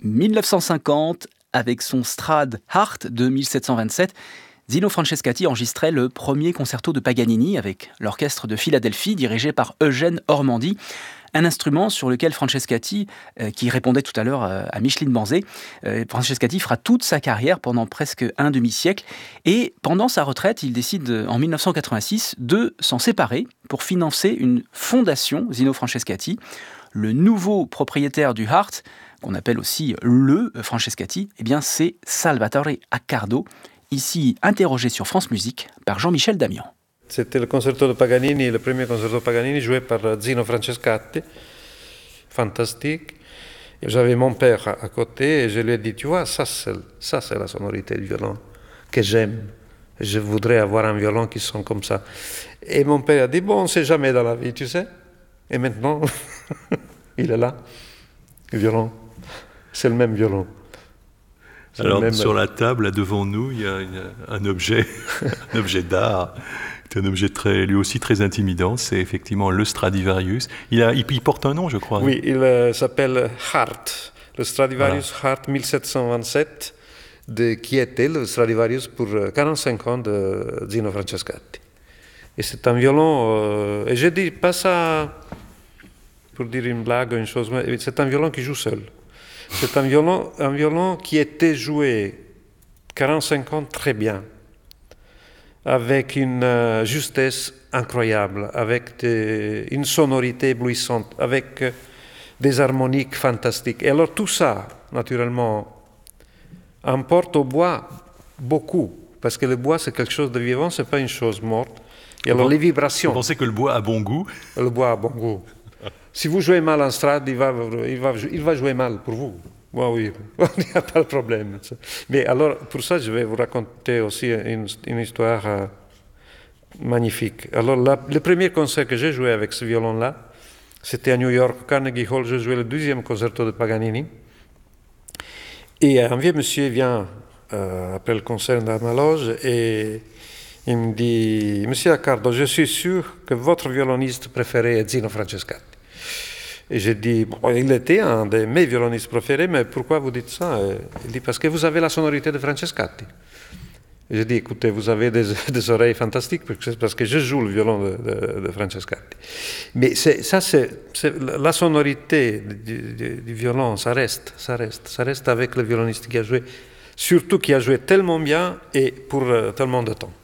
1950, avec son Strad Hart de 1727, Zino Francescatti enregistrait le premier concerto de Paganini avec l'orchestre de Philadelphie dirigé par Eugène Ormandy. Un instrument sur lequel Francescatti, qui répondait tout à l'heure à Micheline Banzé, Francescatti fera toute sa carrière pendant presque un demi-siècle. Et pendant sa retraite, il décide en 1986 de s'en séparer pour financer une fondation, Zino Francescatti. Le nouveau propriétaire du Hart, qu'on appelle aussi le Francescatti, eh bien c'est Salvatore Accardo, ici interrogé sur France Musique par Jean-Michel Damian. C'était le concerto de Paganini, le premier concerto de Paganini joué par Zino Francescatti, fantastique. Et j'avais mon père à côté et je lui ai dit, tu vois, ça c'est la sonorité du violon que j'aime. Je voudrais avoir un violon qui sonne comme ça. Et mon père a dit, bon, on ne sait jamais dans la vie, tu sais. Et maintenant, il est là, le violon. C'est le même violon. Alors, sur la table, là, devant nous, il y a un objet, un objet d'art. C'est un objet lui aussi très intimidant. C'est effectivement le Stradivarius. Il porte un nom, je crois. Oui, il s'appelle Hart. Le Stradivarius Hart 1727, qui était le Stradivarius pour 45 ans de Zino Francescatti. Et c'est un violon, et je dis pas ça pour dire une blague ou une chose, mais c'est un violon qui joue seul. C'est un violon qui était joué 45 ans très bien, avec une justesse incroyable, avec une sonorité éblouissante, avec des harmoniques fantastiques. Et alors tout ça, naturellement, importe au bois beaucoup, parce que le bois c'est quelque chose de vivant, c'est pas une chose morte. Et alors les vibrations. Vous pensez que le bois a bon goût ? Le bois a bon goût. Si vous jouez mal en strade, il va jouer mal pour vous. Oui, il n'y a pas de problème. Mais alors, pour ça, je vais vous raconter aussi une histoire magnifique. Alors, le premier concert que j'ai joué avec ce violon-là, c'était à New York, Carnegie Hall. Je jouais le 12e concerto de Paganini. Et un vieux monsieur vient après le concert dans ma loge et il me dit « Monsieur Accardo, je suis sûr que votre violoniste préféré est Zino Francescatti. » Et j'ai dit, il était un de mes violonistes préférés, mais pourquoi vous dites ça? Il dit, parce que vous avez la sonorité de Francescatti. Et j'ai dit, écoutez, vous avez des oreilles fantastiques, parce que je joue le violon de Francescatti. Mais la sonorité du violon, ça reste avec le violoniste qui a joué, surtout qui a joué tellement bien et pour tellement de temps.